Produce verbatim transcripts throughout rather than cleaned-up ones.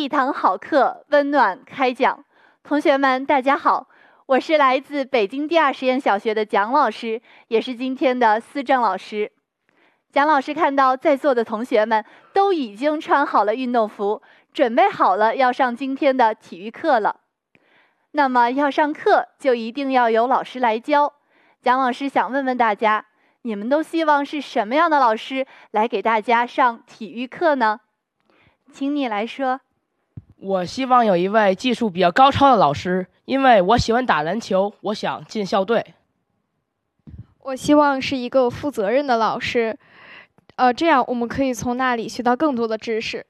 堂好课，温暖开讲。同学们，大家好，我是来自北京第二实验小学的蒋老师，也是今天的思政老师。蒋老师看到在座的同学们都已经穿好了运动服，准备好了要上今天的体育课了。那么要上课，就一定要有老师来教。蒋老师想问问大家，你们都希望是什么样的老师来给大家上体育课呢？请你来说。 我希望有一位技术比较高超的老师，因为我喜欢打篮球，我想进校队。 我希望是一个负责任的老师，呃，这样我们可以从那里学到更多的知识。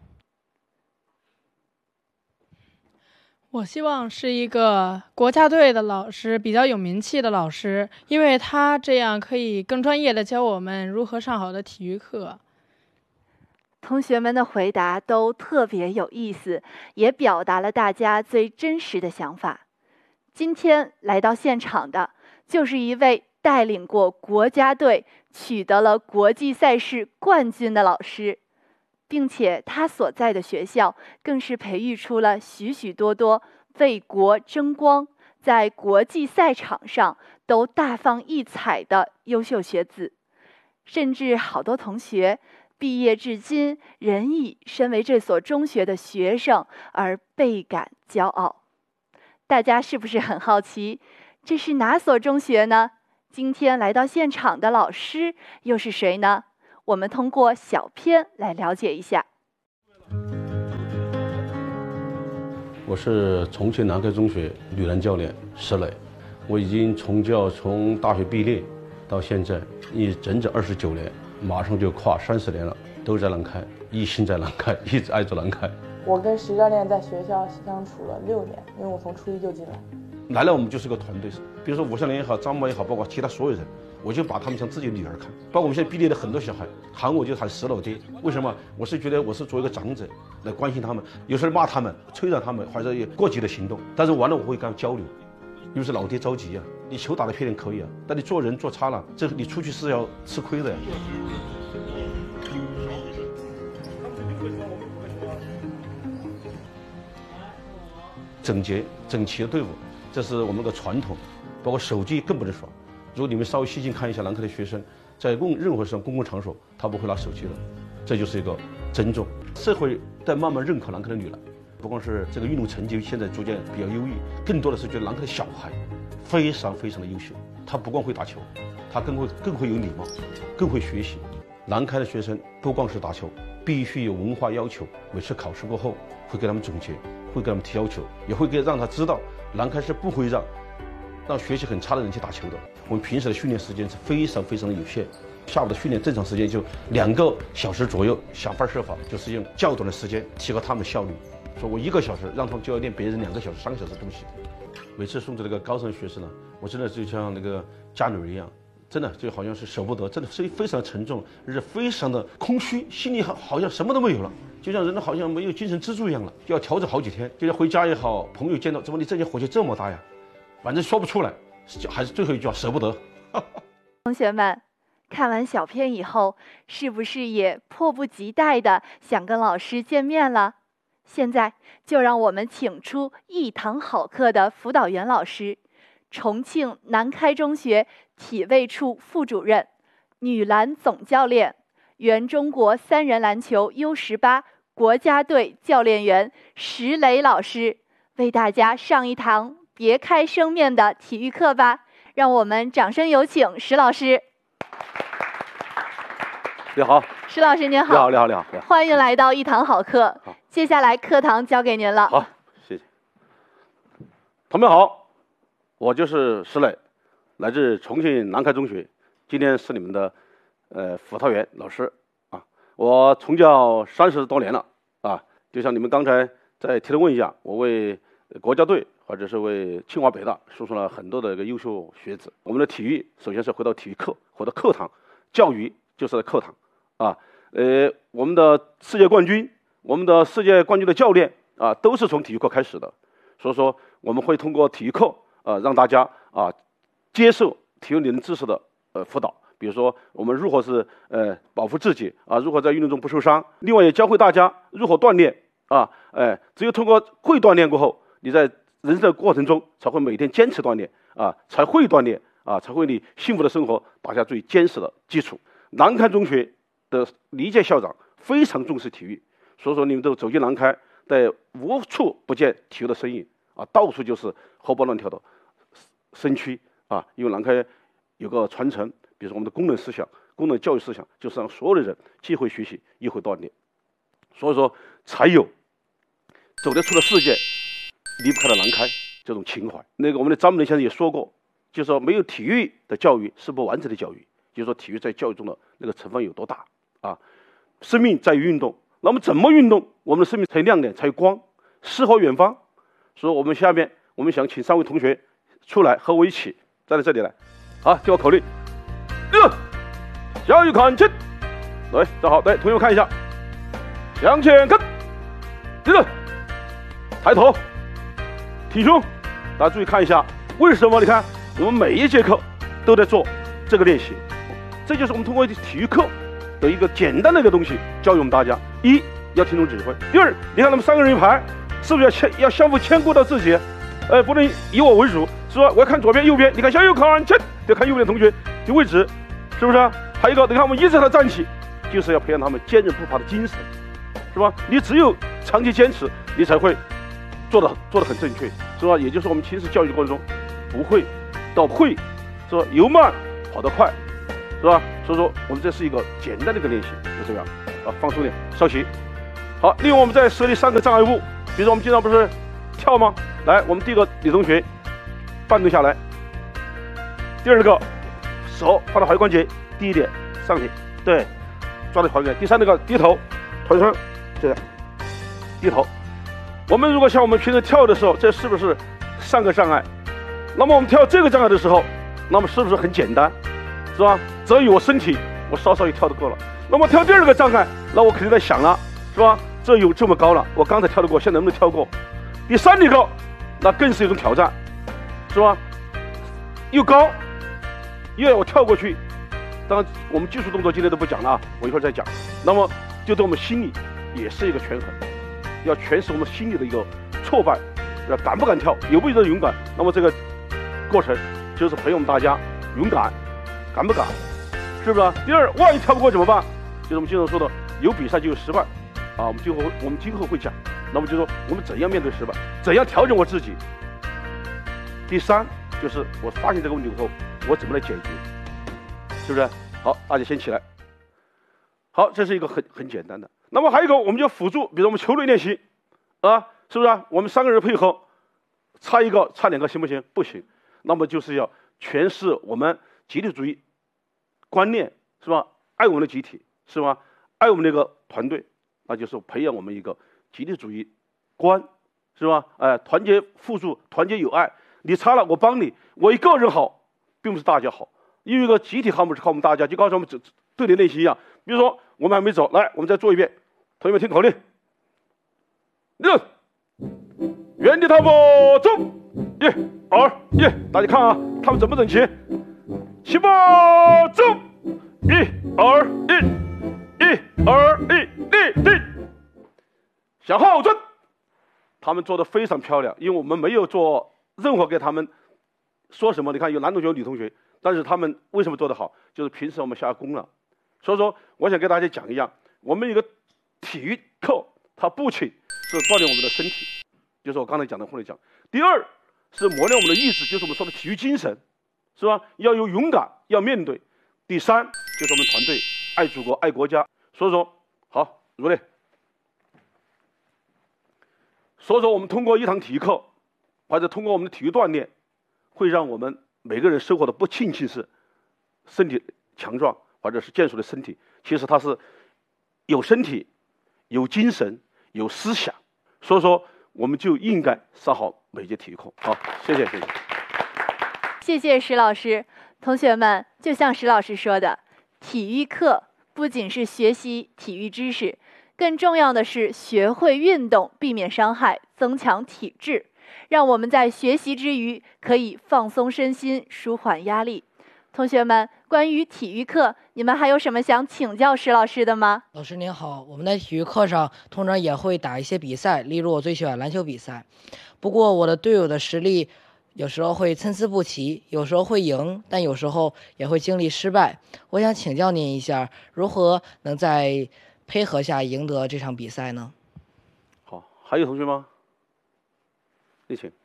我希望是一个国家队的老师，比较有名气的老师，因为他这样可以更专业的教我们如何上好的体育课。 同学们的回答都特别有意思，也表达了大家最真实的想法。今天来到现场的，就是一位带领过国家队取得了国际赛事冠军的老师，并且他所在的学校更是培育出了许许多多为国争光，在国际赛场上都大放异彩的优秀学子，甚至好多同学毕业至今仍以身为这所中学的学生而倍感骄傲。大家是不是很好奇，这是哪所中学呢？今天来到现场的老师又是谁呢？我们通过小片来了解一下。 我是重庆南开中学女篮教练石磊，我已经从教从大学毕业到现在，已整整二十九年，马上就跨三十年了，都在南开，一心在南开，一直爱着南开。 我跟石教练在学校相处了六年，因为我从初一就进来。 来了，我们就是个团队，比如说吴向林也好，张毛也好，包括其他所有人，我就把他们像自己的女儿看。包括我们现在毕业的很多小孩，喊我就喊石老爹。为什么？我是觉得我是作为一个长者来关心他们，有时候骂他们、催着他们，或者有过激的行动。但是完了，我会跟他们交流。因为是老爹着急啊，你球打得漂亮可以啊，但你做人做差了，这你出去是要吃亏的呀。整洁整齐的队伍，这是我们的传统。包括手机更不能耍。如果你们稍微细心看一下南开的学生，在公任何上公共场所，他不会拿手机的，这就是一个尊重。社会在慢慢认可南开的女篮，不光是这个运动成绩现在逐渐比较优异，更多的是觉得南开的小孩非常非常的优秀。他不光会打球，他更会更会有礼貌，更会学习。南开的学生不光是打球，必须有文化要求。每次考试过后，会给他们总结，会给他们提要求，也会给让他知道，南开是不会让让学习很差的人去打球的。我们平时的训练时间是非常非常的有限，下午的训练正常时间就两个小时左右，想方设法就是用较短的时间提高他们的效率。说我一个小时让他们就要练别人两个小时、三个小时的东西。每次送走那个高三学生呢，我真的就像那个家女儿一样，真的就好像是舍不得，真的是非常沉重，而且非常的空虚，心里好好像什么都没有了，就像人好像没有精神支柱一样了，就要调整好几天，就像回家也好，朋友见到，怎么你这件火气这么大呀？反正说不出来，还是最后一句话，舍不得。 同学们，看完小片以后，是不是也迫不及待的想跟老师见面了？现在就让我们请出一堂好课的辅导员老师，重庆南开中学体卫处副主任、女篮总教练、原中国三人篮球 U 十八 国家队教练员石磊老师，为大家上一堂别开生面的体育课吧。让我们掌声有请石老师。 你好， 石老师您好。 你好，你好，你好， 欢迎来到一堂好课。 好， 接下来课堂交给您了。 好，谢谢。同学们好，我就是石磊，来自重庆南开中学，今天是你们的呃辅导员老师啊。我从教三十多年了啊，就像你们刚才在提的问一样，我为国家队或者是为清华北大输送了很多的一个优秀学子。我们的体育首先是回到体育课，回到课堂，教育就是在课堂啊。呃，我们的世界冠军，我们的世界冠军的教练啊，都是从体育课开始的。所以说，我们会通过体育课啊，让大家啊接受体育理论知识的呃辅导。比如说，我们如何是呃保护自己啊，如何在运动中不受伤。另外，也教会大家如何锻炼啊，哎，只有通过会锻炼过后，你在人生的过程中才会每天坚持锻炼啊，才会锻炼啊，才会为你幸福的生活打下最坚实的基础。南开中学的李届校长非常重视体育，所以说你们都走进南开，在无处不见体育的身影啊，到处就是活蹦乱跳的身躯啊。因为南开有个传承，比如说我们的功能思想、功能教育思想，就是让所有的人既会学习又会锻炼，所以说才有走得出的世界离不开了南开这种情怀。那个我们的张本先生也说过，就是说没有体育的教育是不完整的教育，就是说体育在教育中的那个成分有多大啊？生命在于运动，那么怎么运动，我们的生命才有亮点，才有光，诗和远方。所以我们下面我们想请三位同学出来和我一起站在这里来，好，叫我口令，一，向右看齐，来，站好，来，同学们看一下，向前看，一，抬头，挺胸。大家注意看一下，为什么？你看我们每一节课都在做这个练习，这就是我们通过体育课的一个简单的一个东西教育我们大家：一要听从指挥；第二，你看他们三个人一排，是不是要牵要相互牵顾到自己？呃，不能以我为主，是吧？我要看左边、右边，你看向右看齐，得看右边的同学的位置，是不是？还有一个，你看我们一直让他站起，就是要培养他们坚韧不拔的精神，是吧？你只有长期坚持，你才会做的做的很正确，是吧？也就是我们亲子教育的过程中，不会到会，是吧？由慢跑得快，是吧？所以说我们这是一个简单的一个练习，就这样啊，放松点，稍息。好，另外我们再设立三个障碍物，比如说我们经常不是跳吗？来，我们第一个李同学半蹲下来，第二个手放到踝关节低一点上去，对，抓住踝关节。第三那个低头，团身这样低头。我们如果像我们平时跳的时候，这是不是三个障碍？那么我们跳这个障碍的时候，那么是不是很简单，是吧？只要有我身体，我稍稍一跳就够了。那么跳第二个障碍，那我肯定在想了，是吧？这有这么高了，我刚才跳得过，现在能不能跳过？第三个，那更是一种挑战，是吧？又高，又要我跳过去。当然，我们技术动作今天都不讲了啊，我一会儿再讲。那么，就对我们心理也是一个权衡，要诠释我们心理的一个挫败，要敢不敢跳，有不有这勇敢。那么这个过程就是培养我们大家勇敢，敢不敢，是不是啊？第二，万一跳不过怎么办？就是我们经常说的，有比赛就有失败啊。我们今后我们今后会讲。那么就说我们怎样面对失败，怎样调整我自己。第三就是我发现这个问题以后，我怎么来解决，是不是？好，大家先起来。好，这是一个很很简单的。那么还有一个，我们就辅助，比如我们球类练习啊，是不是啊？我们三个人配合，差一个差两个行不行？不行。那么就是要诠释我们集体主义观念，是吧？爱我们的集体，是吧？爱我们那个团队，那就是培养我们一个集体主义观，是吧？哎、呃，团结互助，团结友爱。你差了，我帮你。我一个人好，并不是大家好。因为一个集体项目是靠我们大家，就告诉我们对联练习一样。比如说，我们还没走，来，我们再做一遍。同学们听口令：六，原地踏步走，一、二、一。大家看啊，他们整不整齐？起步走，一、二、一，一、二、一，立定。向后转，他们做的非常漂亮，因为我们没有做任何给他们说什么。你看有男同学有女同学，但是他们为什么做得好？就是平时我们下功了。所以说，我想跟大家讲一样，我们一个体育课，它不仅是锻炼我们的身体，就是我刚才讲的或者讲。第二是磨练我们的意志，就是我们说的体育精神，是吧？要有勇敢，要面对。第三就是我们团队爱祖国、爱国家。所以说，好，如烈。所以说，我们通过一堂体育课，或者通过我们的体育锻炼，会让我们每个人收获的不仅仅是身体强壮或者是健硕的身体，其实它是有身体、有精神、有思想。所以说，我们就应该上好每节体育课。好，谢谢，谢谢。 谢谢石老师。同学们，就像石老师说的，体育课不仅是学习体育知识，更重要的是学会运动，避免伤害，增强体质，让我们在学习之余可以放松身心，舒缓压力。同学们，关于体育课， 你们还有什么想请教石老师的吗？ 老师您好，我们在体育课上通常也会打一些比赛，例如我最喜欢篮球比赛。不过我的队友的实力有时候会参差不齐，有时候会赢，但有时候也会经历失败。我想请教您一下，如何能在配合下赢得这场比赛呢？ 好，还有同学吗？你请。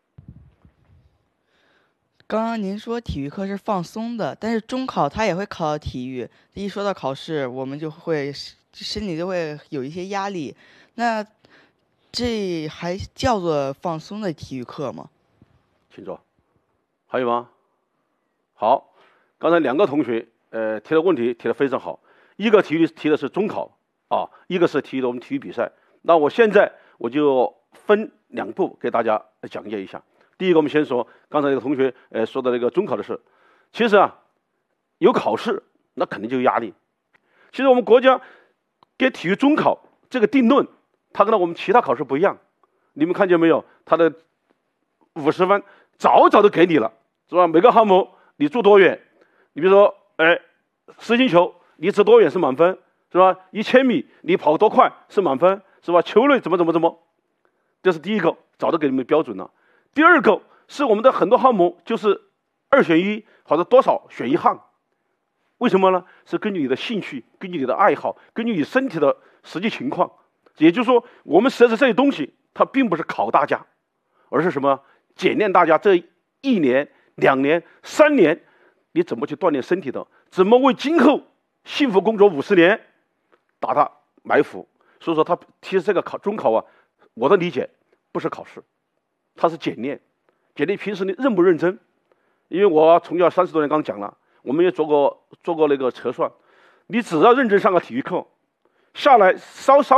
刚刚您说体育课是放松的，但是中考它也会考到体育。一说到考试，我们就会心里就会有一些压力。那这还叫做放松的体育课吗？ 请坐。还有吗？好，刚才两个同学呃提的问题提得非常好。一个体育提的是中考啊，一个是提的我们体育比赛。那我现在我就分两步给大家讲解一下。第一个，我们先说刚才那个同学呃说的那个中考的事。其实啊，有考试那肯定就有压力。其实我们国家给体育中考这个定论，它跟我们其他考试不一样。你们看见没有？它的五十分早早都给你了，是吧？每个项目你做多远，你比如说，哎，实心球你掷多远是满分，是吧？一千米你跑多快是满分，是吧？球类怎么怎么怎么，这是第一个，早都给你们标准了。第二个是我们的很多项目就是二选一或者多少选一项，为什么呢？是根据你的兴趣，根据你的爱好，根据你身体的实际情况。也就是说，我们设置这些东西，它并不是考大家，而是什么？检验大家这一年、两年、三年，你怎么去锻炼身体的？怎么为今后幸福工作五十年打它埋伏？所以说，他其实这个考中考啊，我的理解不是考试。它是检验，检验平时你认不认真。因为我从教三十多年，刚讲了，我们也做过做过那个测算，你只要认真上个体育课，下来稍稍